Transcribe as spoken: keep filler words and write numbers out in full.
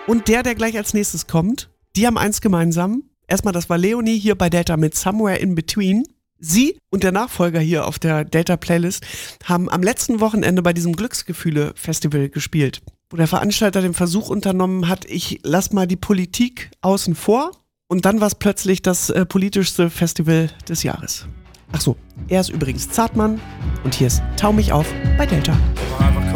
Und der, der gleich als nächstes kommt, die haben eins gemeinsam. Erstmal, das war Leonie hier bei Delta mit Somewhere in Between. Sie und der Nachfolger hier auf der Delta-Playlist haben am letzten Wochenende bei diesem Glücksgefühle-Festival gespielt, wo der Veranstalter den Versuch unternommen hat, ich lass mal die Politik außen vor. Und dann war es plötzlich das äh, politischste Festival des Jahres. Ach so, er ist übrigens Zartmann und hier ist Tau mich auf bei Delta.